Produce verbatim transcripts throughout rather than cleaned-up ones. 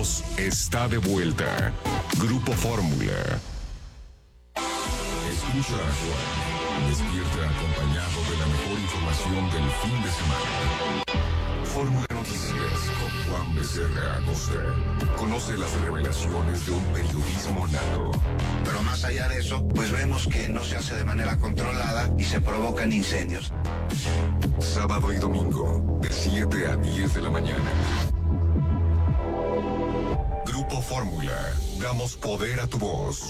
voz está de vuelta. Grupo Fórmula. Escucha a Juan. Despierta acompañado de la mejor información del fin de semana. Fórmula Noticias con Juan Becerra Acosta. Conoce las revelaciones de un periodismo nato. Pero más allá de eso, pues vemos que no se hace de manera controlada y se provocan incendios. Sábado y domingo, de siete a diez de la mañana. Grupo Fórmula. Damos poder a tu voz.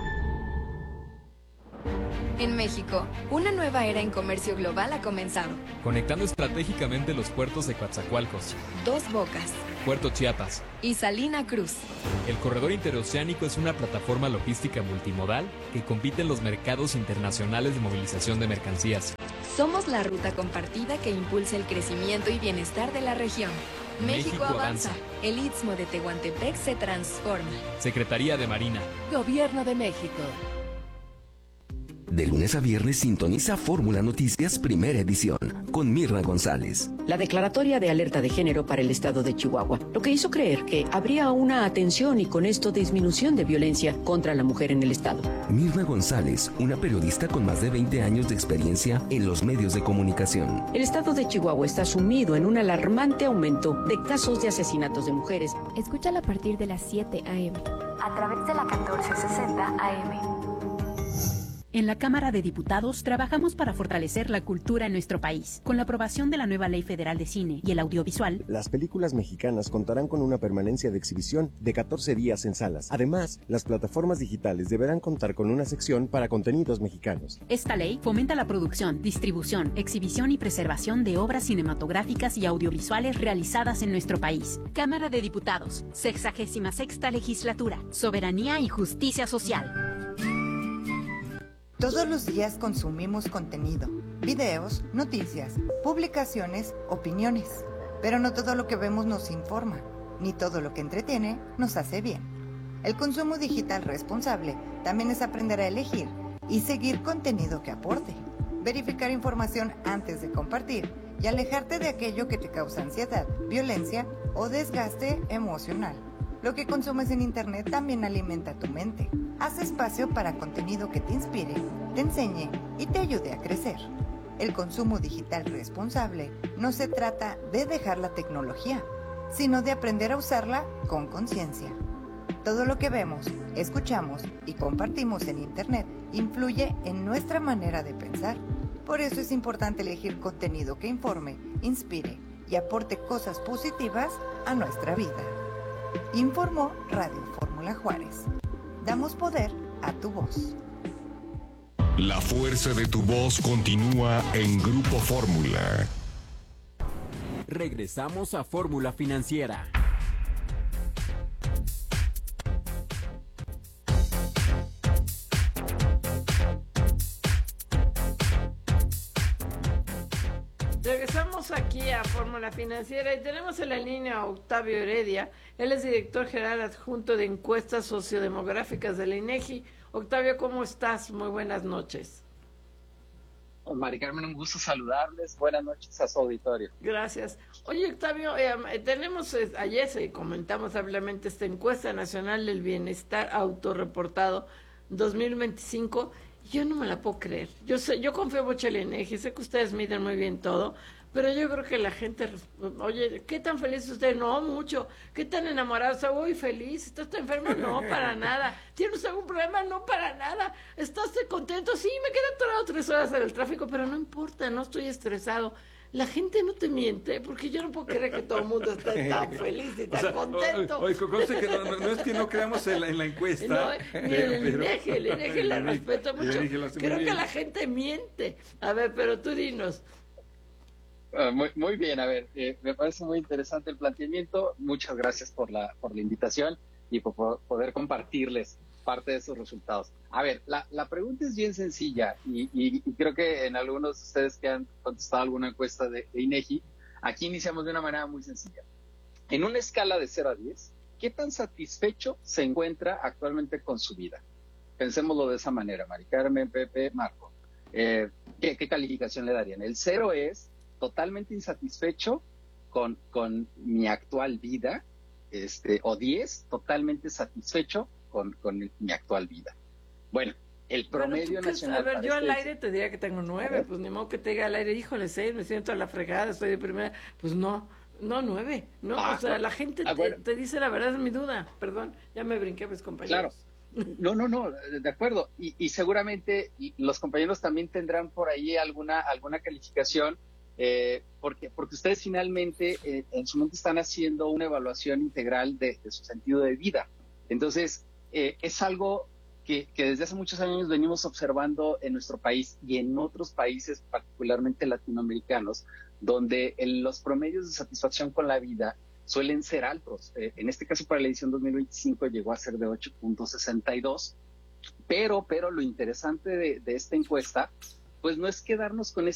En México, una nueva era en comercio global ha comenzado. Conectando estratégicamente los puertos de Coatzacoalcos, Dos Bocas Puerto Chiapas y Salina Cruz. El corredor interoceánico es una plataforma logística multimodal que compite en los mercados internacionales de movilización de mercancías. Somos la ruta compartida que impulsa el crecimiento y bienestar de la región. México, México avanza. avanza. El Istmo de Tehuantepec se transforma. Secretaría de Marina. Gobierno de México. De lunes a viernes sintoniza Fórmula Noticias Primera Edición con Mirna González. La declaratoria de alerta de género para el estado de Chihuahua, lo que hizo creer que habría una atención y con esto disminución de violencia contra la mujer en el estado. Mirna González, una periodista con más de veinte años de experiencia en los medios de comunicación. El estado de Chihuahua está sumido en un alarmante aumento de casos de asesinatos de mujeres. Escúchala a partir de las siete a eme a través de la catorce sesenta a eme. En la Cámara de Diputados trabajamos para fortalecer la cultura en nuestro país. Con la aprobación de la nueva Ley Federal de Cine y el Audiovisual, las películas mexicanas contarán con una permanencia de exhibición de catorce días en salas. Además, las plataformas digitales deberán contar con una sección para contenidos mexicanos. Esta ley fomenta la producción, distribución, exhibición y preservación de obras cinematográficas y audiovisuales realizadas en nuestro país. Cámara de Diputados, sexagésima sexta legislatura, soberanía y justicia social. Todos los días consumimos contenido, videos, noticias, publicaciones, opiniones. Pero no todo lo que vemos nos informa, ni todo lo que entretiene nos hace bien. El consumo digital responsable también es aprender a elegir y seguir contenido que aporte, verificar información antes de compartir y alejarte de aquello que te causa ansiedad, violencia o desgaste emocional. Lo que consumes en internet también alimenta tu mente. Haz espacio para contenido que te inspire, te enseñe y te ayude a crecer. El consumo digital responsable no se trata de dejar la tecnología, sino de aprender a usarla con conciencia. Todo lo que vemos, escuchamos y compartimos en internet influye en nuestra manera de pensar. Por eso es importante elegir contenido que informe, inspire y aporte cosas positivas a nuestra vida. Informó Radio Fórmula Juárez. Damos poder a tu voz. La fuerza de tu voz continúa en Grupo Fórmula. Regresamos a Fórmula Financiera. Regresamos aquí a Fórmula Financiera y tenemos en la línea a Octavio Heredia. Él es director general adjunto de encuestas sociodemográficas de la INEGI. Octavio, ¿cómo estás? Muy buenas noches. Mari Carmen, un gusto saludarles. Buenas noches a su auditorio. Gracias. Oye, Octavio, eh, tenemos, eh, ayer se comentamos ampliamente esta encuesta nacional del bienestar autorreportado dos mil veinticinco. Yo no me la puedo creer. Yo sé, yo confío mucho en el INEGI, sé que ustedes miden muy bien todo, pero yo creo que la gente, oye, ¿qué tan feliz es usted? No, mucho. ¿Qué tan enamorado? ¿Está muy feliz? ¿Estás enfermo? No, para nada. ¿Tienes algún problema? No, para nada. ¿Estás contento? Sí, me quedé atorado tres horas en el tráfico, pero no importa, no estoy estresado. La gente no te miente, porque yo no puedo creer que todo el mundo esté tan feliz y tan o sea, contento. Oye, conste que no, no, no es que no creamos en la, en la encuesta. No, ni en el INEGI, el INEGI la respeto mucho. Creo que la gente miente. A ver, pero tú dinos. Uh, muy, muy bien, a ver, eh, me parece muy interesante el planteamiento. Muchas gracias por la, por la invitación y por, por poder compartirles parte de esos resultados. A ver, la, la pregunta es bien sencilla y, y, y creo que en algunos de ustedes que han contestado alguna encuesta de, de INEGI, aquí iniciamos de una manera muy sencilla. En una escala de cero a diez, ¿qué tan satisfecho se encuentra actualmente con su vida? Pensémoslo de esa manera, Mari Carmen, Pepe, Marco. Eh, ¿qué, ¿Qué calificación le darían? El cero es totalmente insatisfecho con, con mi actual vida. este, o diez totalmente satisfecho con, con mi actual vida. Bueno, el promedio bueno, nacional... A ver, yo este al aire te diría que tengo nueve, pues ni modo que te diga al aire, híjole, seis, me siento a la fregada, estoy de primera, pues no, no, nueve, no, ah, o sea, la gente ah, te, bueno. te dice la verdad, es mi duda, perdón, ya me brinqué, mis compañeros. Claro, no, no, no, de acuerdo, y, y seguramente los compañeros también tendrán por ahí alguna, alguna calificación, eh, porque, porque ustedes finalmente eh, en su momento están haciendo una evaluación integral de, de su sentido de vida. Entonces, eh, es algo que, que desde hace muchos años venimos observando en nuestro país y en otros países, particularmente latinoamericanos, donde el, los promedios de satisfacción con la vida suelen ser altos. Eh, en este caso, para la edición dos mil veinticinco llegó a ser de ocho punto sesenta y dos, pero, pero lo interesante de, de esta encuesta, pues no es quedarnos con